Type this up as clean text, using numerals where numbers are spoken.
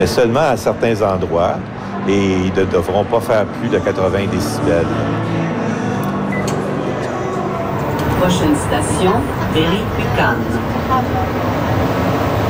Mais seulement à certains endroits et ils ne devront pas faire plus de 80 décibels. Prochaine station, Berry-UQAM.